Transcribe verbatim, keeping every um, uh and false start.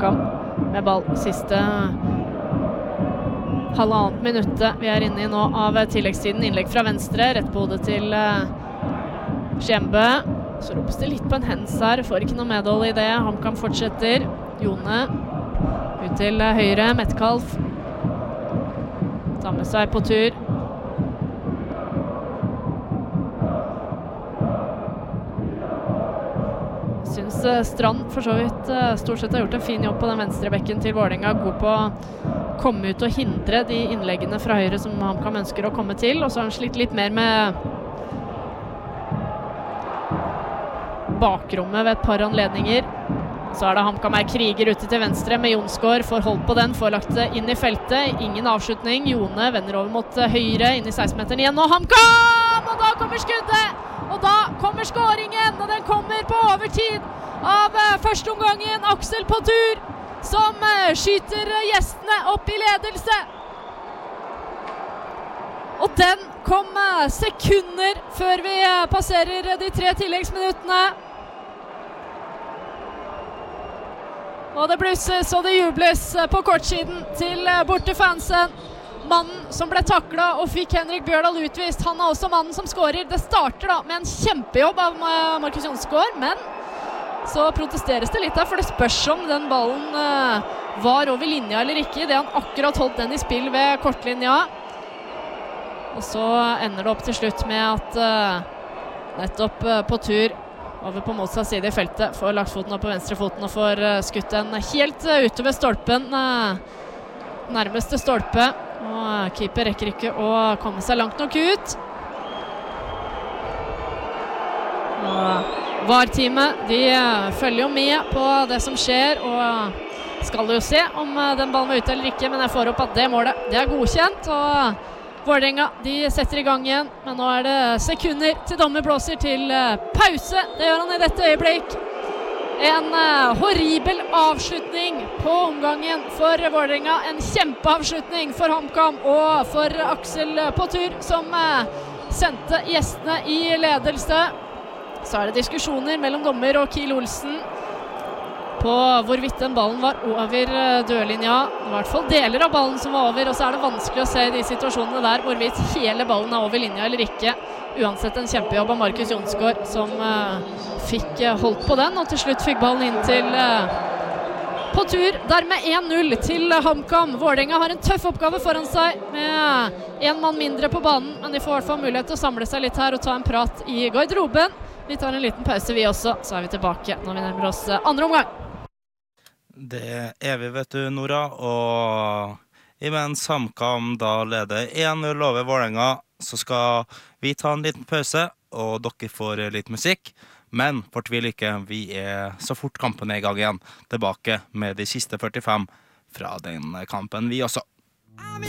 HamKam med ball siste halvannet minuttet vi er inne i nå av tilleggstiden. Innlegg fra venstre, rett på hodet til Skjembø. Så ropes det litt på en hens her, får ikke noe medhold i det. HamKam fortsetter. Jone ut til høyre, Metcalf tar med seg på tur. Synes Strand for så vidt stort sett har gjort en fin jobb på den venstre bekken til Vålerenga. God på å komme ut og hindre de innleggene fra høyre som HamKam ønsker å komme til. Og så har han slitt litt mer med bakrommet ved et par anledninger. Så er det HamKam er kriger ute til venstre med Jonsgaard. Får holdt på den, får lagt det inn i feltet. Ingen avslutning. Jone vender over mot høyre, inn i seksten-meteren igjen. Og HamKam! Og da kommer skuddet! Og da kommer skåringen, og den kommer på overtid av første omgangen. Aksel på tur, som skyter gjestene opp i ledelse. Og den kom sekunder før vi passerer de tre tilleggsminuttene. Og det blusses og det jubles på kortsiden til bortefansen. Mannen som ble taklet og fikk Henrik Bjørdal utvist, han er også mannen som skårer. Det starter da med en kjempejobb av Markus Jonsgaard, men så protesteres det litt her, for det spørs om den ballen uh, var over linja eller ikke. Det han akkurat holdt den i spill ved kortlinja. Og så ender det opp til slutt med at uh, nettopp uh, på tur over på motsatt side i feltet får lagt foten opp på venstre foten og får uh, skutt den helt uh, ute ved stolpen, uh, nærmeste stolpe. Og keeper rekker ikke å komme seg langt nok ut. Og V A R-teamet, de følger jo med på det som skjer, og skal jo se om den ballen var ute eller ikke, men jeg får opp at det målet, det er godkjent, og Vålerenga, de setter i gang igjen, men nå er det sekunder til dommer blåser til pause. Det gjør han i dette øyeblikk. En uh, horribel avslutning på omgangen for Vålerenga. En kjempeavslutning for HamKam og for Aksel på tur, som uh, sendte gjestene i ledelse. Så er det diskusjoner mellom dommer og Kiel Olsen på hvorvidt den ballen var over uh, dørlinja. I hvert fall deler av ballen som var over, og så er det vanskelig å se i de situasjonene der hvorvidt hele ballen er over linja eller ikke. Uansett en kjempejobb av Markus Jonsgaard, som uh, fikk uh, holdt på den, og til slutt fikk ballen inn til uh, på tur. Dermed en null til uh, HamKam. Vålerenga har en tøff oppgave foran seg med uh, en mann mindre på banen, men de får i hvert fall mulighet til å samle seg litt her og ta en prat i garderoben. Vi tar en liten pause vi også, så er vi tilbake når vi nærmer oss uh, andre omgang. Det er vi, vet du, Nora, og imens HamKam da leder en null over Vålerenga, så skal vi ta en liten pause, og dere får litt musikk. Men fortvil ikke, vi er så fort kampen er i gang igjen, tilbake med de siste førtifem fra den kampen vi også.